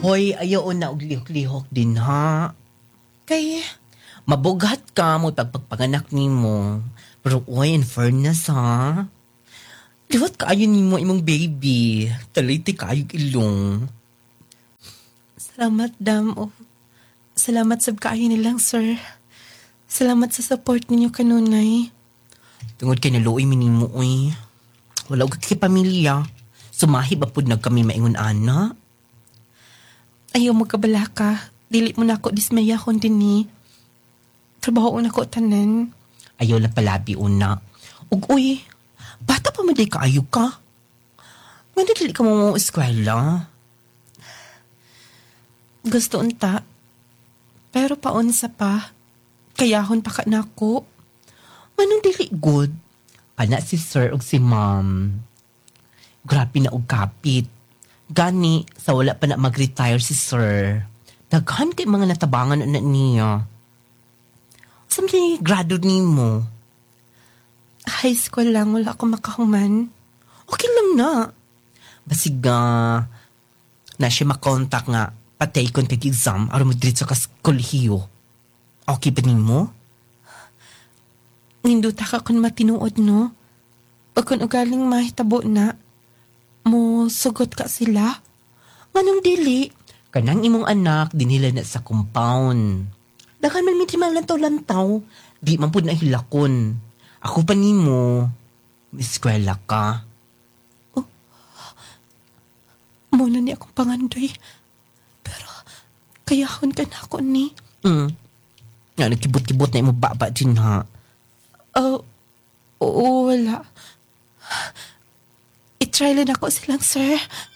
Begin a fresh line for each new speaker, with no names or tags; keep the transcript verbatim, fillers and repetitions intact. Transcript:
Hoy, ayaw na og lihok-lihok din ha.
Kay,
Mabugat ka mo pagpagpanganak nimo. Pero oy, in fairness ha. Liwat kaayo nimo imong baby. Taliti kaayo ilong.
salamat dam o salamat sab kaayo nilang sir. Salamat sa support ninyo kanunay.
Tungod kay naluoy mi nimo oy. Wala og kay pamilya. Sumahi ba pud nagkami maingon ana?
Ayaw magkabala ka. Dili mo na ako dismaya kon din ni. Trabaho na ko tanan.
Ayaw lang palabi una. Ug uy, bata pa man day kaayo ka. Nga dili ka mo eskwela.
Gusto unta. Pero paunsa pa. Kayahon pa ka na ako.
Manong dili good. Ana si sir ug si ma'am. Grabe na og kapit. Gani, sa wala pa na mag-retire si sir. Daghan kay mga natabangan na niya. Samli grado nimo.
High school lang, wala ako makahuman.
Okay lang na. Basiga, na siya makontak nga, patay kon kag exam, aron mo diretso ka sa kolehiyo. Okay pa nimo?
Ninduta ka kung matinuod, no? Pag kung ugaling mahitabo na, mo sugot ka sila?
Manong dili? Kanang imong anak, dinila na sa compound. Dakan man mitri man lantaw-lantaw, di man pud na hilakon. Ako pa nimo, eskwela ka.
Muna ni akong pangandoy. Pero, kayahon ka na ako ni.
Hmm. Nga, nagkibot-kibot na imong baba din ha.
Oh, oo, wala. I-try lang ako silang, sir.